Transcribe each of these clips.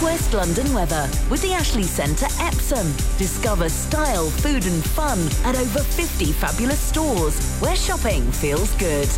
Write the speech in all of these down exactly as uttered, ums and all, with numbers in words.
West London weather with the Ashley Centre Epsom. Discover style, food and fun at over fifty fabulous stores where shopping feels good.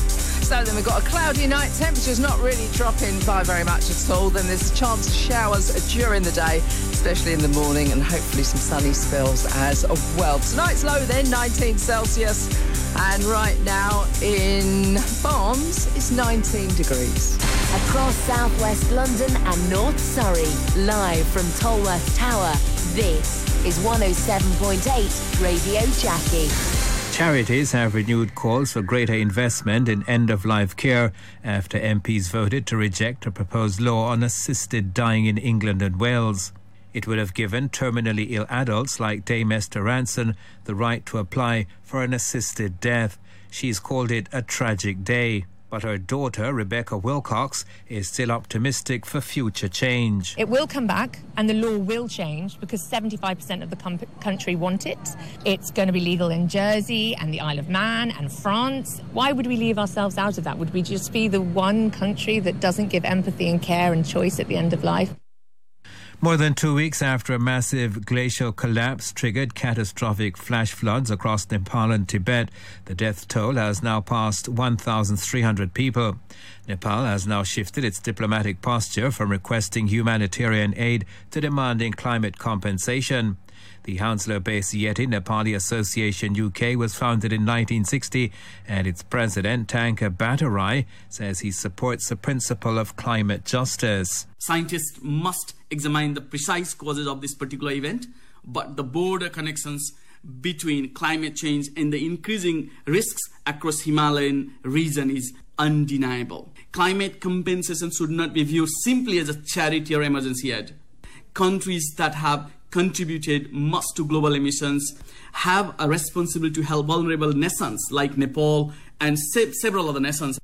So then we've got a cloudy night, temperatures not really dropping by very much at all. Then there's a chance of showers during the day, especially in the morning, and hopefully some sunny spells as well. Tonight's low then, nineteen Celsius, and right now in Barnes it's nineteen degrees. Across southwest London and North Surrey, live from Tolworth Tower, this is one oh seven point eight Radio Jackie. Charities have renewed calls for greater investment in end-of-life care after M Ps voted to reject a proposed law on assisted dying in England and Wales. It would have given terminally ill adults like Dame Esther Ranson the right to apply for an assisted death. She's called it a tragic day. But her daughter, Rebecca Wilcox, is still optimistic for future change. It will come back and the law will change because seventy-five percent of the com- country want it. It's going to be legal in Jersey and the Isle of Man and France. Why would we leave ourselves out of that? Would we just be the one country that doesn't give empathy and care and choice at the end of life? More than two weeks after a massive glacial collapse triggered catastrophic flash floods across Nepal and Tibet, the death toll has now passed one thousand three hundred people. Nepal has now shifted its diplomatic posture from requesting humanitarian aid to demanding climate compensation. The Hounslow-based Yeti Nepali Association U K was founded in nineteen sixty, and its president, Tankar Bhattarai, says he supports the principle of climate justice. Scientists must examine the precise causes of this particular event, but the border connections between climate change and the increasing risks across Himalayan region is undeniable. Climate compensation should not be viewed simply as a charity or emergency aid. Countries that have contributed much to global emissions have a responsibility to help vulnerable nations like Nepal and se- several other nations.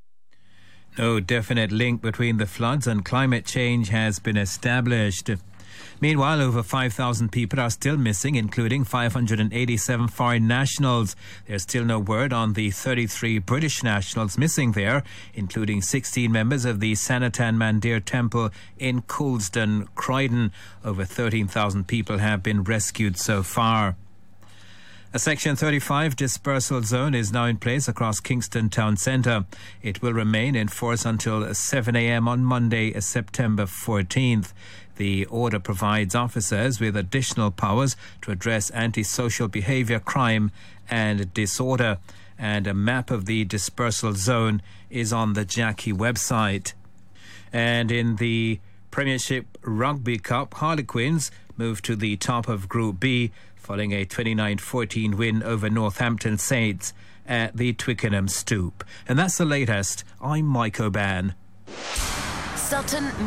No definite link between the floods and climate change has been established. Meanwhile, over five thousand people are still missing, including five hundred eighty-seven foreign nationals. There's still no word on the thirty-three British nationals missing there, including sixteen members of the Sanatan Mandir Temple in Coulsdon, Croydon. Over thirteen thousand people have been rescued so far. A Section thirty-five dispersal zone is now in place across Kingston Town Centre. It will remain in force until seven a.m. on Monday, September fourteenth. The order provides officers with additional powers to address antisocial behaviour, crime and disorder. And a map of the dispersal zone is on the Jackie website. And in the Premiership Rugby Cup, Harlequins moved to the top of Group B following a twenty-nine fourteen win over Northampton Saints at the Twickenham Stoop. And that's the latest. I'm Mike O'Ban. Sutton